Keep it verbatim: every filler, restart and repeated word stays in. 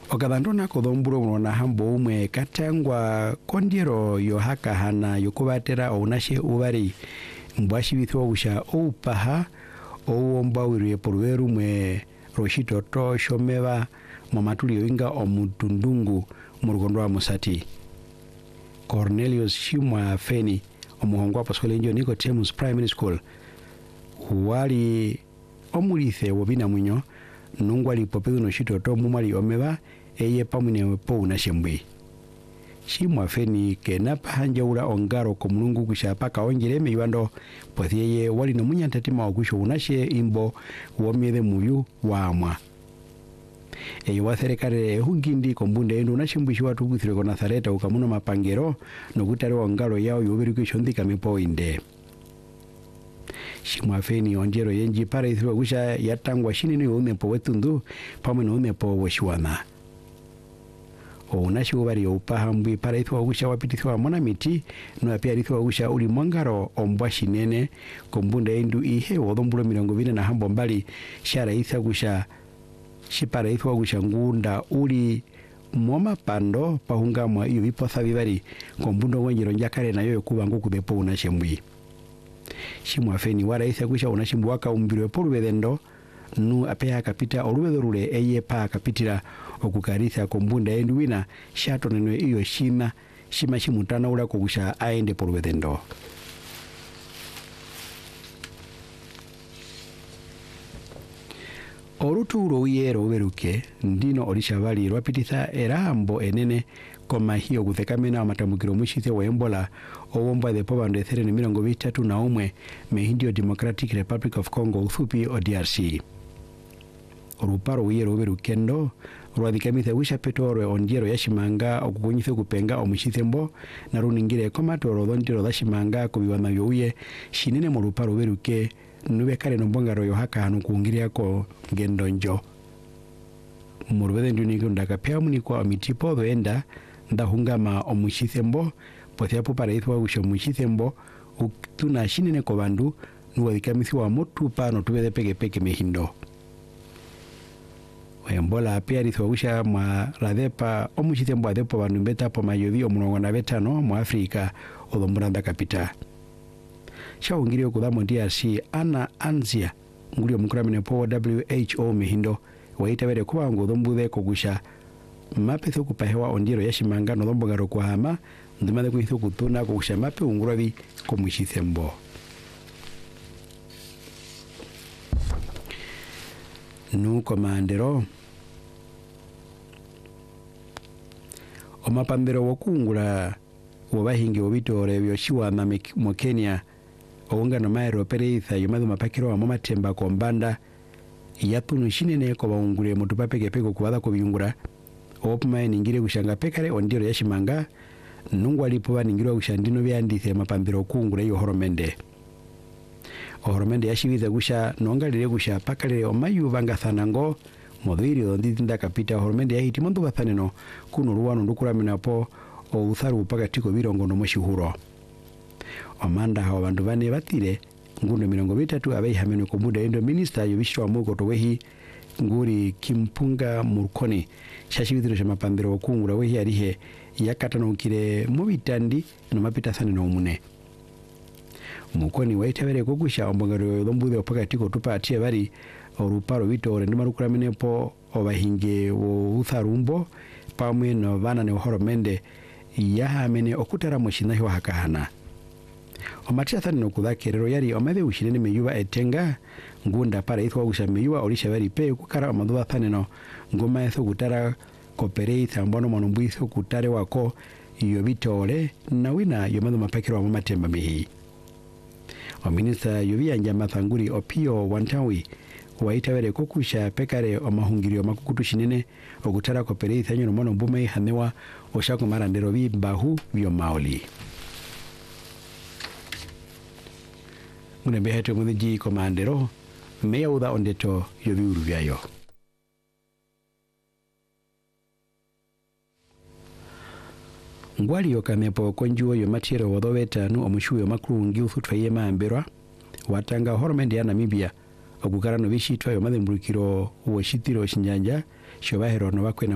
okadhandona kodhomburo mwana hambo umwe katangwa kondiero yohaka hana yokubatera ounashe ubari mbwashibithwa busha oupaha ouomba wiriye porweru mwe roshitoto shomeba mamatuli yoinga omutundungu murugondo wa Musati. Cornelius Shimwa Feni omuhongo aposole njo Nicodemus Primary School wali omulithe wobina munyo nungwali popedu no shitoto mumali omeba eye pamune po unashembwe. Shimwa Feni kenapa hanjaura ongaro komunungu kushapaka onjere meyuando pothiyeye wali no munyantatima okusho unashe imbo womyede muyu waamwa. Eyo watherekare hugindi kombunde endo unashimbushi watu kuthire ko Nazareta ukamuno mapangero no kutare ongaro yao yoberuke shondika mipo inde. Shimwa Feni onjero yenji para ithwa kusha yatangwa shinini umepo wetundu pamwe no umepo woshiwana. Ounashi ubari upahambwi para ithwa kusha wapitithwa mona miti no apia ithwa kusha uli mwangaro ombwa shinene kombunda endu ihe wodhombulo mirongo vine na hambo mbali shara itha kusha shipara ithwa kusha ngunda uli moma pando pahunga mwa iyo vipotha vibari kombundo wenjiro njakare na yoyo kubangu kubepo unashembwi. Shimwa Feni wara itha kusha unashimbu waka umbirwe poruvedendo nu apea kapita oruvedorule eye pa kapitira okukaritha kombunda endu wina shato neno iyo shima shima shimutana ula kokusha aende poruvedendo. Oruturo uyero uberuke ndino olishabali rwapititha erahambo enene koma hiyo kuthekamena amatambukiro mushithe wa Ebola owomba de pobando ethereni mirongo vitatu na umwe mehindio Democratic Republic of Congo uthupi o D R C. Oruparo uyero uberukendo rwadhikamitha wisha petoro onjero yashimanga okukunyithe kupenga omushithembo na runingire komatoro dhondiro dhashimanga kubiwana byouye shinene mu ruparo uberuke nube kare nombongaro yohaka hanu kuungiria ko ngendonjo. Murubede ndunigo ndakapea munikuwa omitipo doenda ndahungama omushithembo pothiapo para ithwa usho mushithembo utuna shinene ko bandu nuwadhikamithwa motupa no tubede peke peke mehindo. Ebola apia rithwa usha mwa radepa omushithembo adepo bandu mbeta po mayovi omurongo na betano mu Afrika odhombulanda kapita. Shaungirio kudamo D R C Ana Anzia ngurio mkuramine po W H O mehindo waitawere kuwa ngodhombudhe kogusha mapetho kupahewa ondiro yashimanga no dhombogaro kuhama ndimade kuitho kutuna kogusha mape unguravi komushithembo. Nu komandero omapambero wokungula wabahingi obitore byoshiwana mu Kenya owungano maero pereitha yomadhu mapakiro wa mamatemba kombanda yatunu shinene ko baungure mutupapeke peko kubadha ko biyungura opuma ningire kushanga pekare ondiro yashimanga nungu alipo baningirwa kushandino byandithe mapambiro kungura yo horomende horomende yashibiza gusha nongalire gusha pakale omayu bangathanango modhiri ondithinda kapita horomende yahiti mondo bathaneno kuno ruwano ndukuramina po o utharu pakatiko birongo no moshihuro. Amanda hawa bandu bane batire ngundo mirongo vitatu abeihamenwe ko muda endo minister yobishwa mugo towehi nguri Kimpunga Murkoni shashibithiro sha mapambiro okungura wehi arihe yakatano kire mubitandi no mapita thane no mune Mukoni waitabere kogusha ombongaro lombudhe opakatiko tupa atie bari oruparo bitore ndimarukuramene po obahinge wo utharumbo pamwe no bana ne horomende yahamene okutara moshinahi wa hakahana. Omatia thani no kudhakerero yari omade ushinene meyuba etenga ngunda para ithwa usha meyuba olisha bari pe kukara omadhuwa thani no ngoma etho kutara kopere ithambono monumbu itho kutare wako yobitore na wina yomadhu mapakiro wa mamatemba mihi. Ominista yobia njama thanguri Opio Wantawi waitawere kokusha pekare omahungirio makukutu shinene okutara kopere ithanyo no monumbu mei hanewa oshako marandero bi bahu bio maoli. Mune heto mudiji komandero meya uda ondeto yobi uruvyayo. Ngwali yokamepo konjuo yomatiro wodoweta nu omushuyo makurungi uthutwa yema amberwa watanga horomende ya Namibia okukara no bishitwa yomadhe mburukiro uwashitiro shinjanja shobahero no bakwe na